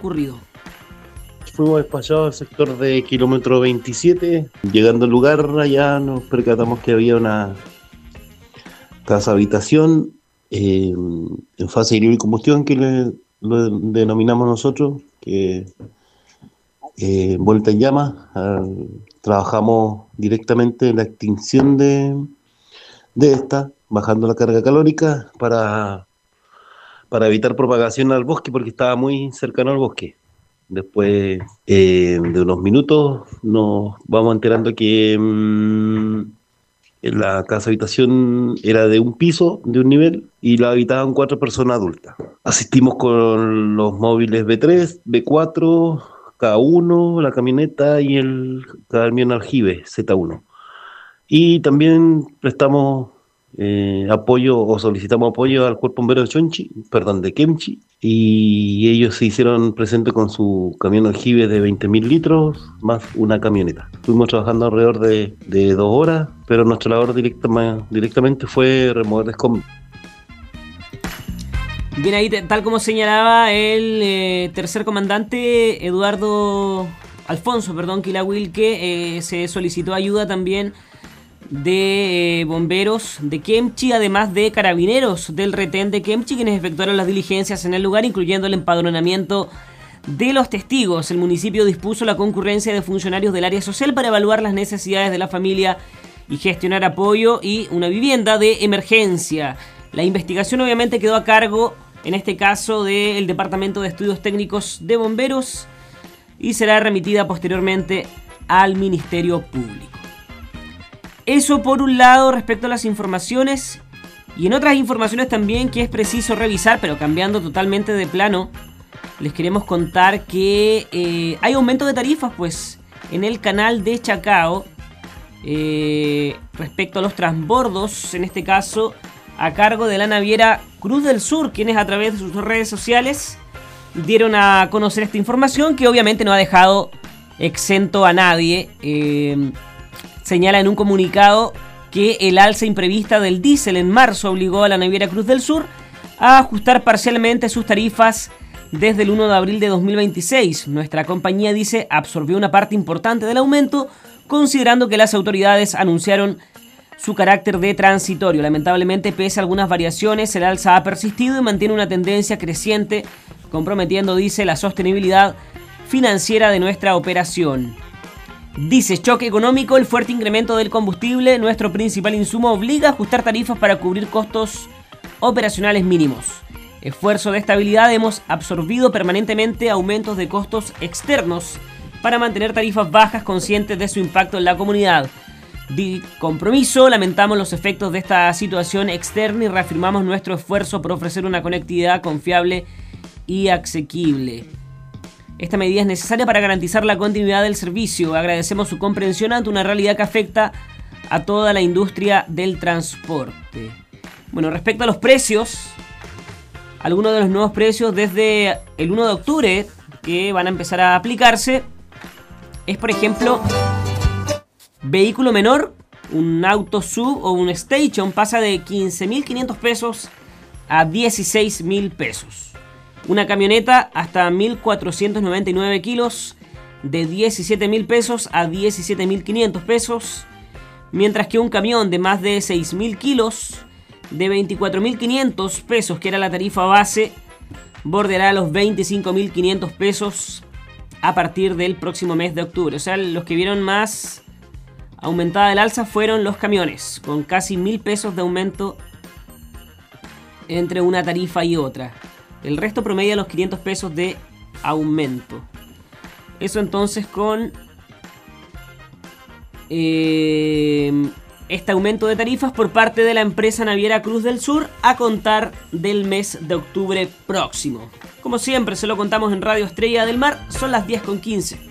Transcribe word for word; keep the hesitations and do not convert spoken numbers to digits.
ocurrido. Fuimos despachados al sector de kilómetro veintisiete. Llegando al lugar, allá nos percatamos que había una casa habitación eh, en fase de libre combustión, que le, lo denominamos nosotros, que eh, envuelta en llamas. Eh, trabajamos directamente en la extinción de, de esta, bajando la carga calórica para, para evitar propagación al bosque, porque estaba muy cercano al bosque. Después eh, de unos minutos nos vamos enterando que mmm, la casa habitación era de un piso, de un nivel, y la habitaban cuatro personas adultas. Asistimos con los móviles B tres, B cuatro, K uno, la camioneta y el camión aljibe Z uno. Y también prestamos eh, apoyo o solicitamos apoyo al Cuerpo Bombero de Chonchi, perdón, de Kemchi, y ellos se hicieron presentes con su camión aljibe de veinte mil litros más una camioneta. Estuvimos trabajando alrededor de, de dos horas, pero nuestra labor directa, directamente fue remover escombros. Bien, ahí tal como señalaba el eh, tercer comandante Eduardo Alfonso, perdón, Quilahue, eh, se solicitó ayuda también de eh, bomberos de Kemchi, además de carabineros del retén de Kemchi, quienes efectuaron las diligencias en el lugar, incluyendo el empadronamiento de los testigos. El municipio dispuso la concurrencia de funcionarios del área social para evaluar las necesidades de la familia y gestionar apoyo y una vivienda de emergencia. La investigación obviamente quedó a cargo, en este caso, del Departamento de Estudios Técnicos de Bomberos y será remitida posteriormente al Ministerio Público. Eso por un lado respecto a las informaciones, y en otras informaciones también que es preciso revisar, pero cambiando totalmente de plano, les queremos contar que eh, hay aumento de tarifas pues en el canal de Chacao eh, respecto a los transbordos, en este caso a cargo de la naviera Cruz del Sur, quienes a través de sus redes sociales dieron a conocer esta información, que obviamente no ha dejado exento a nadie. Eh, señala en un comunicado que el alza imprevista del diésel en marzo obligó a la naviera Cruz del Sur a ajustar parcialmente sus tarifas desde el primero de abril de dos mil veintiséis. Nuestra compañía, dice, absorbió una parte importante del aumento, considerando que las autoridades anunciaron su carácter de transitorio. Lamentablemente, pese a algunas variaciones, el alza ha persistido y mantiene una tendencia creciente, comprometiendo, dice, la sostenibilidad financiera de nuestra operación. Dice, choque económico, el fuerte incremento del combustible, nuestro principal insumo, obliga a ajustar tarifas para cubrir costos operacionales mínimos. Esfuerzo de estabilidad, hemos absorbido permanentemente aumentos de costos externos para mantener tarifas bajas, conscientes de su impacto en la comunidad. De compromiso, lamentamos los efectos de esta situación externa y reafirmamos nuestro esfuerzo por ofrecer una conectividad confiable y asequible. Esta medida es necesaria para garantizar la continuidad del servicio. Agradecemos su comprensión ante una realidad que afecta a toda la industria del transporte. Bueno, respecto a los precios, algunos de los nuevos precios desde el primero de octubre que van a empezar a aplicarse es, por ejemplo, vehículo menor, un auto sub o un station pasa de quince mil quinientos pesos a dieciséis mil pesos. Una camioneta hasta mil cuatrocientos noventa y nueve kilos de diecisiete mil pesos a diecisiete mil quinientos pesos, mientras que un camión de más de seis mil kilos de veinticuatro mil quinientos pesos, que era la tarifa base, bordeará los veinticinco mil quinientos pesos a partir del próximo mes de octubre. O sea, los que vieron más aumentada el alza fueron los camiones, con casi mil pesos de aumento entre una tarifa y otra. El resto promedia los quinientos pesos de aumento. Eso entonces con eh, este aumento de tarifas por parte de la empresa naviera Cruz del Sur a contar del mes de octubre próximo. Como siempre se lo contamos en Radio Estrella del Mar, son las diez con quince.